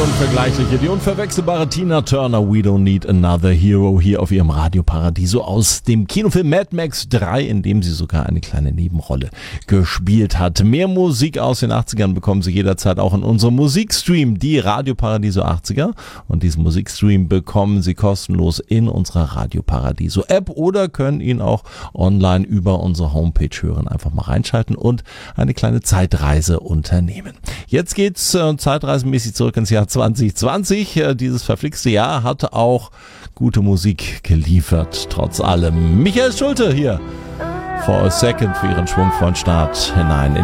unvergleichliche, die unverwechselbare Tina Turner, We Don't Need Another Hero, hier auf ihrem Radio Paradiso aus dem Kinofilm Mad Max 3, in dem sie sogar eine kleine Nebenrolle gespielt hat. Mehr Musik aus den 80ern bekommen Sie jederzeit auch in unserem Musikstream, die Radio Paradiso 80er. Und diesen Musikstream bekommen Sie kostenlos in unserer Radio Paradiso App oder können ihn auch online über unsere Homepage hören. Einfach mal reinschalten und eine kleine Zeitreise unternehmen. Jetzt geht's zeitreisenmäßig zurück ins Jahr 2020. Dieses verflixte Jahr hat auch gute Musik geliefert, trotz allem. Michael Schulte hier For a Second für ihren schwungvollen Start hinein in